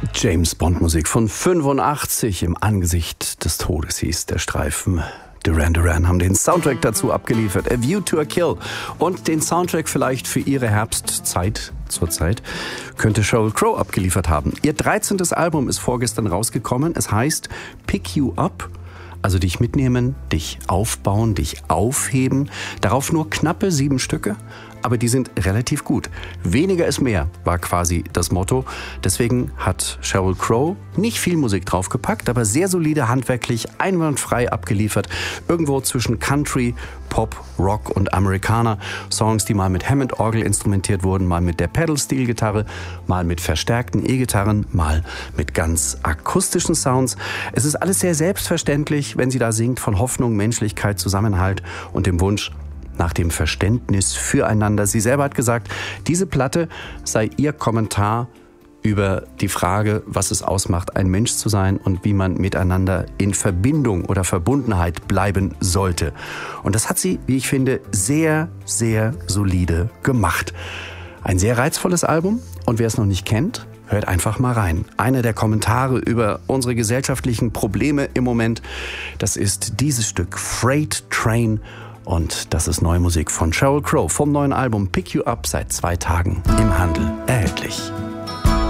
James Bond Musik von 85. Im Angesicht des Todes hieß der Streifen. Duran Duran haben den Soundtrack dazu abgeliefert. A View to a Kill. Und den Soundtrack vielleicht für ihre Herbstzeit zurzeit könnte Sheryl Crow abgeliefert haben. Ihr 13. Album ist vorgestern rausgekommen. Es heißt Pick You Up. Also dich mitnehmen, dich aufbauen, dich aufheben. Darauf nur knappe 7 Stücke, aber die sind relativ gut. Weniger ist mehr, war quasi das Motto. Deswegen hat Sheryl Crow nicht viel Musik draufgepackt, aber sehr solide, handwerklich, einwandfrei abgeliefert. Irgendwo zwischen Country, Pop, Rock und Amerikaner. Songs, die mal mit Hammond-Orgel instrumentiert wurden, mal mit der Pedal-Steel-Gitarre, mal mit verstärkten E-Gitarren, mal mit ganz akustischen Sounds. Es ist alles sehr selbstverständlich, wenn sie da singt, von Hoffnung, Menschlichkeit, Zusammenhalt und dem Wunsch nach dem Verständnis füreinander. Sie selber hat gesagt, diese Platte sei ihr Kommentar über die Frage, was es ausmacht, ein Mensch zu sein und wie man miteinander in Verbindung oder Verbundenheit bleiben sollte. Und das hat sie, wie ich finde, sehr, sehr solide gemacht. Ein sehr reizvolles Album und wer es noch nicht kennt, hört einfach mal rein. Einer der Kommentare über unsere gesellschaftlichen Probleme im Moment, das ist dieses Stück Freight Train. Und das ist neue Musik von Sheryl Crow vom neuen Album Pick You Up, seit 2 Tagen im Handel erhältlich.